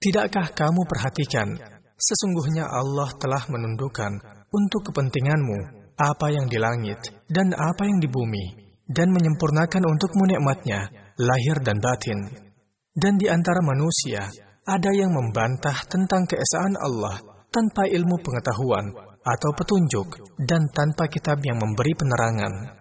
Tidakkah kamu perhatikan, sesungguhnya Allah telah menundukkan untuk kepentinganmu apa yang di langit dan apa yang di bumi, dan menyempurnakan untukmu nikmat-Nya, lahir dan batin. Dan di antara manusia, ada yang membantah tentang keesaan Allah tanpa ilmu pengetahuan atau petunjuk, dan tanpa kitab yang memberi penerangan.